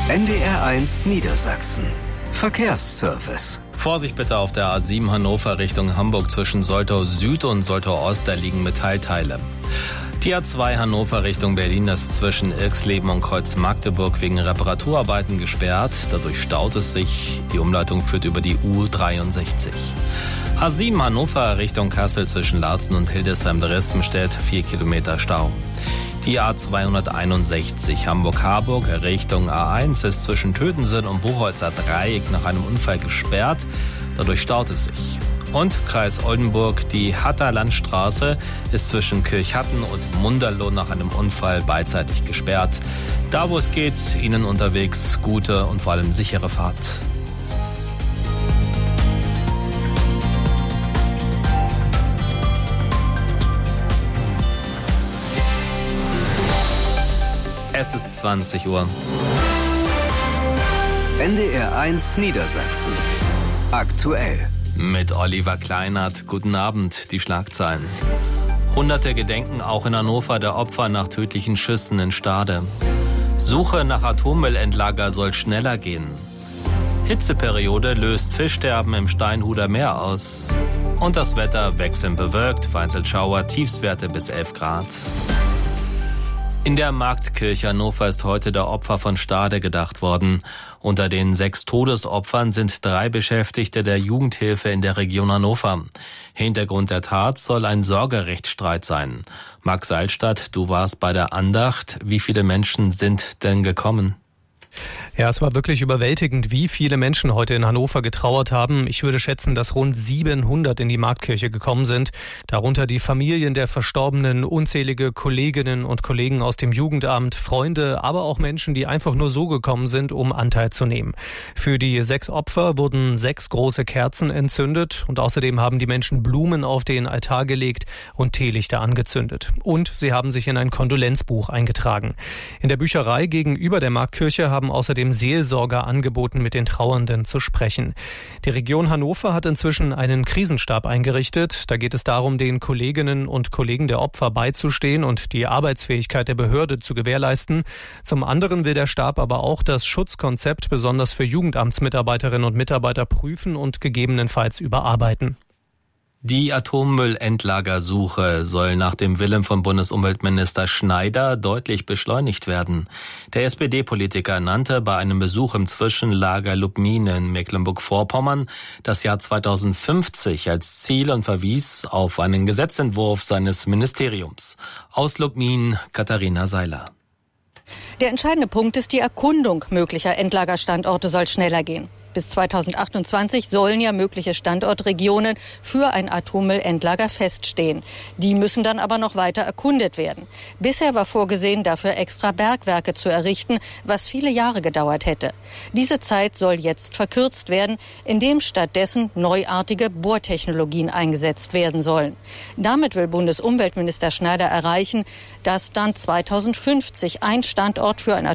NDR1 Niedersachsen. Verkehrsservice. Vorsicht bitte auf der A7 Hannover Richtung Hamburg zwischen Soltau Süd und Soltau Ost, da liegen Metallteile. Die A2 Hannover Richtung Berlin ist zwischen Ilksleben und Kreuz Magdeburg wegen Reparaturarbeiten gesperrt. Dadurch staut es sich. Die Umleitung führt über die U63. A7 Hannover Richtung Kassel zwischen Laatzen und Hildesheim-Dresdenstedt 4 Kilometer Stau. Die A261 Hamburg-Harburg Richtung A1 ist zwischen Tötensen und Buchholzer Dreieck nach einem Unfall gesperrt. Dadurch staut es sich. Und Kreis Oldenburg, die Hatter Landstraße ist zwischen Kirchhatten und Munderloh nach einem Unfall beidseitig gesperrt. Da wo es geht, Ihnen unterwegs gute und vor allem sichere Fahrt. Es ist 20 Uhr. NDR1 Niedersachsen. Aktuell. Mit Oliver Kleinert. Guten Abend, die Schlagzeilen. Hunderte gedenken auch in Hannover der Opfer nach tödlichen Schüssen in Stade. Suche nach Atommüllendlager soll schneller gehen. Hitzeperiode löst Fischsterben im Steinhuder Meer aus. Und das Wetter wechselnd bewölkt, vereinzelt Schauer, Tiefstwerte bis 11 Grad. In der Marktkirche Hannover ist heute der Opfer von Stade gedacht worden. Unter den 6 Todesopfern sind 3 Beschäftigte der Jugendhilfe in der Region Hannover. Hintergrund der Tat soll ein Sorgerechtsstreit sein. Max Seilstadt, du warst bei der Andacht. Wie viele Menschen sind denn gekommen? Ja, es war wirklich überwältigend, wie viele Menschen heute in Hannover getrauert haben. Ich würde schätzen, dass rund 700 in die Marktkirche gekommen sind. Darunter die Familien der Verstorbenen, unzählige Kolleginnen und Kollegen aus dem Jugendamt, Freunde, aber auch Menschen, die einfach nur so gekommen sind, um Anteil zu nehmen. Für die 6 Opfer wurden 6 große Kerzen entzündet und außerdem haben die Menschen Blumen auf den Altar gelegt und Teelichter angezündet. Und sie haben sich in ein Kondolenzbuch eingetragen. In der Bücherei gegenüber der Marktkirche haben außerdem Seelsorger angeboten, mit den Trauernden zu sprechen. Die Region Hannover hat inzwischen einen Krisenstab eingerichtet. Da geht es darum, den Kolleginnen und Kollegen der Opfer beizustehen und die Arbeitsfähigkeit der Behörde zu gewährleisten. Zum anderen will der Stab aber auch das Schutzkonzept besonders für Jugendamtsmitarbeiterinnen und Mitarbeiter prüfen und gegebenenfalls überarbeiten. Die Atommüllendlagersuche soll nach dem Willen von Bundesumweltminister Schneider deutlich beschleunigt werden. Der SPD-Politiker nannte bei einem Besuch im Zwischenlager Lubmin in Mecklenburg-Vorpommern das Jahr 2050 als Ziel und verwies auf einen Gesetzentwurf seines Ministeriums. Aus Lubmin, Katharina Seiler. Der entscheidende Punkt ist, die Erkundung möglicher Endlagerstandorte soll schneller gehen. Bis 2028 sollen ja mögliche Standortregionen für ein Atommüllendlager feststehen. Die müssen dann aber noch weiter erkundet werden. Bisher war vorgesehen, dafür extra Bergwerke zu errichten, was viele Jahre gedauert hätte. Diese Zeit soll jetzt verkürzt werden, indem stattdessen neuartige Bohrtechnologien eingesetzt werden sollen. Damit will Bundesumweltminister Schneider erreichen, dass dann 2050 ein Standort für ein